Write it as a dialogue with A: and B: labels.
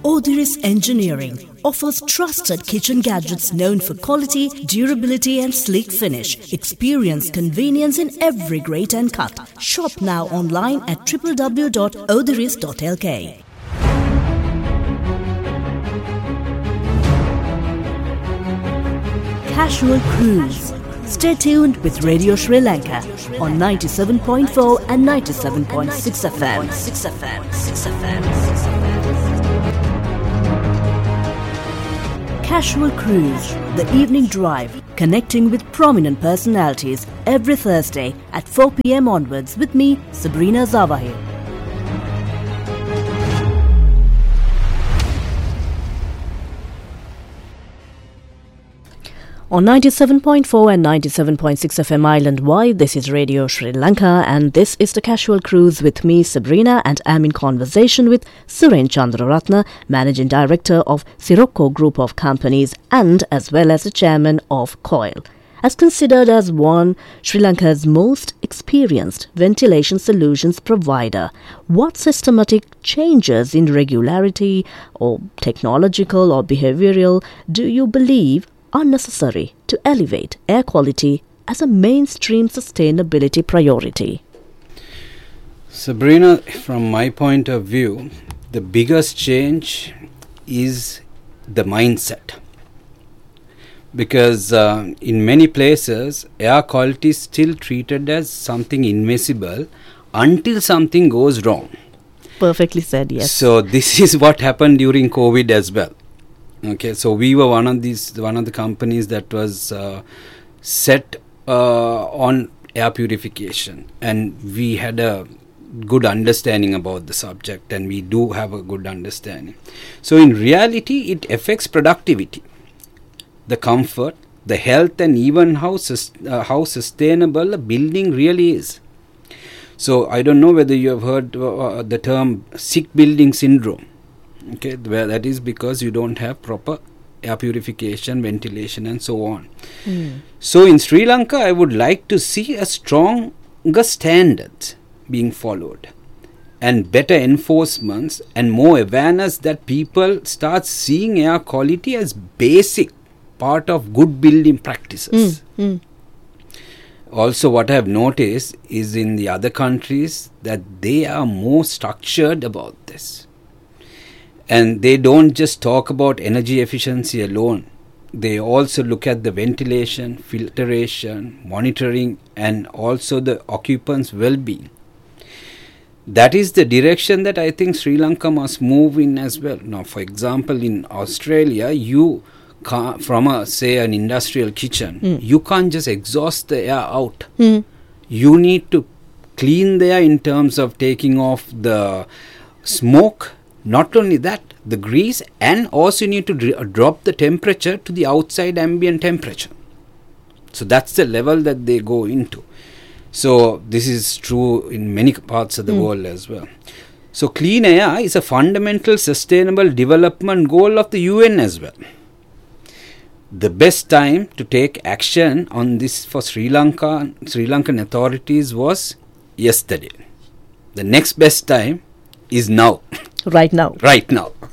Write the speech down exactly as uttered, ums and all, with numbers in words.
A: Odiris Engineering offers trusted kitchen gadgets known for quality, durability and sleek finish. Experience convenience in every grate and cut. Shop now online at w w w dot odiris dot l k. Casual Cruise. Stay tuned with Radio Sri Lanka on ninety-seven point four and ninety-seven point six F M. six F M. six F M. Casual Cruise, the evening drive, connecting with prominent personalities every Thursday at four p m onwards with me, Sabrina Zawahir. On ninety-seven point four and ninety-seven point six F M island-wide, this is Radio Sri Lanka and this is the Casual Cruise with me, Sabrina, and I'm in conversation with Suren Chandraratna, Managing Director of Sirocco Group of Companies and as well as the Chairman of COIL. As considered as one Sri Lanka's most experienced ventilation solutions provider, what systematic changes in regularity or technological or behavioral do you believe are necessary to elevate air quality as a mainstream sustainability priority?
B: Sabrina, from my point of view, the biggest change is the mindset. Because uh, in many places, air quality is still treated as something invisible until something goes wrong.
A: Perfectly said, yes.
B: So this is what happened during COVID as well. Okay, so we were one of these, one of the companies that was uh, set uh, on air purification, and we had a good understanding about the subject, and we do have a good understanding. So in reality, it affects productivity, the comfort, the health, and even how sus- uh, how sustainable a building really is. So I don't know whether you have heard uh, the term sick building syndrome. Okay, where that is because you don't have proper air purification, ventilation and so on. Mm. So in Sri Lanka, I would like to see a stronger standards being followed and better enforcements and more awareness that people start seeing air quality as basic part of good building practices. Mm. Mm. Also, what I have noticed is in the other countries that they are more structured about this. And they don't just talk about energy efficiency alone. They also look at the ventilation, filtration, monitoring, and also the occupants' well-being. That is the direction that I think Sri Lanka must move in as well. Now, for example, in Australia, you can't, from a, say, an industrial kitchen, mm. you can't just exhaust the air out. Mm. You need to clean the air in terms of taking off the smoke. Not only that, the grease, and also you need to dr- drop the temperature to the outside ambient temperature. So that's the level that they go into. So this is true in many parts of the mm. world as well. So clean air is a fundamental sustainable development goal of the U N as well. The best time to take action on this for Sri Lanka, Sri Lankan authorities was yesterday. The next best time is now.
A: Right now.
B: Right now.